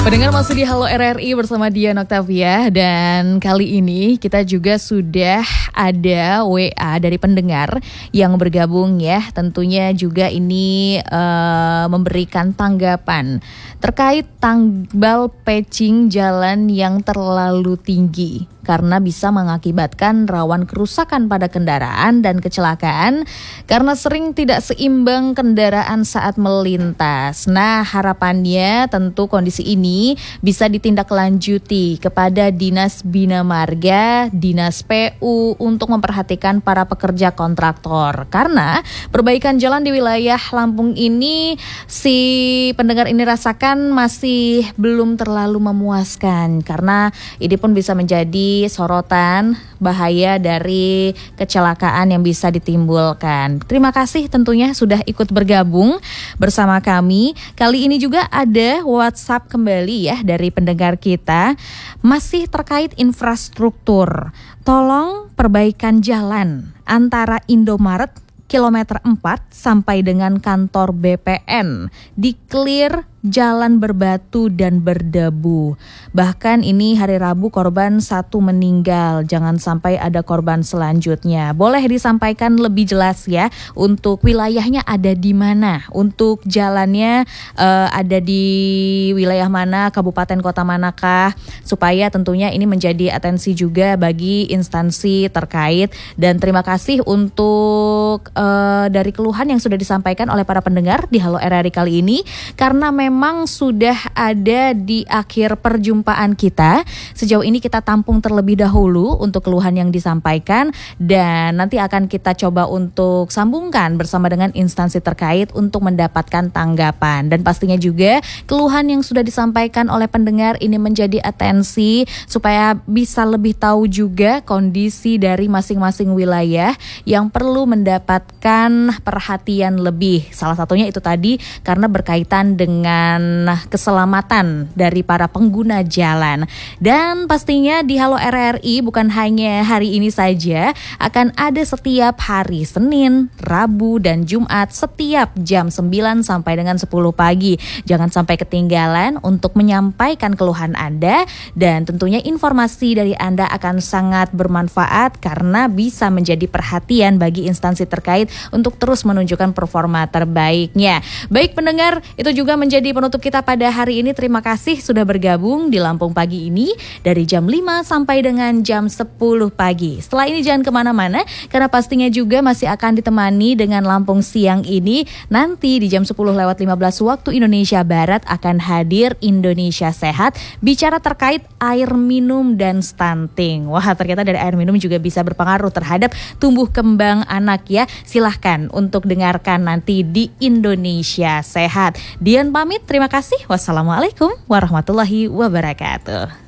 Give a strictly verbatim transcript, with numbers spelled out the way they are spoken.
Pendengar masih di Halo R R I bersama Dian Octavia, dan kali ini kita juga sudah ada W A dari pendengar yang bergabung ya. Tentunya juga ini uh, memberikan tanggapan terkait tambal patching jalan yang terlalu tinggi karena bisa mengakibatkan rawan kerusakan pada kendaraan dan kecelakaan karena sering tidak seimbang kendaraan saat melintas. Nah, harapannya tentu kondisi ini bisa ditindaklanjuti kepada Dinas Bina Marga, Dinas P U untuk memperhatikan para pekerja kontraktor. Karena perbaikan jalan di wilayah Lampung ini si pendengar ini rasakan masih belum terlalu memuaskan karena ini pun bisa menjadi sorotan bahaya dari kecelakaan yang bisa ditimbulkan. Terima kasih tentunya sudah ikut bergabung bersama kami. Kali ini juga ada WhatsApp kembali ya dari pendengar kita, masih terkait infrastruktur. Tolong perbaikan jalan antara Indomaret kilometer empat sampai dengan kantor B P N, di clear jalan berbatu dan berdebu. Bahkan ini hari Rabu korban satu meninggal, jangan sampai ada korban selanjutnya. Boleh disampaikan lebih jelas ya untuk wilayahnya ada di mana, untuk jalannya uh, ada di wilayah mana, kabupaten kota manakah, supaya tentunya ini menjadi atensi juga bagi instansi terkait. Dan terima kasih untuk uh, dari keluhan yang sudah disampaikan oleh para pendengar di Halo R R I kali ini, karena memang Memang sudah ada di akhir perjumpaan kita. Sejauh ini kita tampung terlebih dahulu untuk keluhan yang disampaikan, dan nanti akan kita coba untuk sambungkan bersama dengan instansi terkait untuk mendapatkan tanggapan. Dan pastinya juga keluhan yang sudah disampaikan oleh pendengar ini menjadi atensi supaya bisa lebih tahu juga kondisi dari masing-masing wilayah yang perlu mendapatkan perhatian lebih. Salah satunya itu tadi karena berkaitan dengan keselamatan dari para pengguna jalan. Dan pastinya di Halo R R I bukan hanya hari ini saja, akan ada setiap hari Senin, Rabu, dan Jumat setiap jam sembilan sampai dengan sepuluh pagi. Jangan sampai ketinggalan untuk menyampaikan keluhan Anda, dan tentunya informasi dari Anda akan sangat bermanfaat karena bisa menjadi perhatian bagi instansi terkait untuk terus menunjukkan performa terbaiknya. Baik pendengar, itu juga menjadi penutup kita pada hari ini. Terima kasih sudah bergabung di Lampung Pagi ini dari jam lima sampai dengan jam sepuluh pagi. Setelah ini jangan kemana-mana karena pastinya juga masih akan ditemani dengan Lampung Siang ini. Nanti di jam sepuluh lewat lima belas waktu Indonesia Barat akan hadir Indonesia Sehat, bicara terkait air minum dan stunting. Wah, ternyata dari air minum juga bisa berpengaruh terhadap tumbuh kembang anak ya. Silahkan untuk dengarkan nanti di Indonesia Sehat. Dian pamit, terima kasih. Wassalamualaikum warahmatullahi wabarakatuh.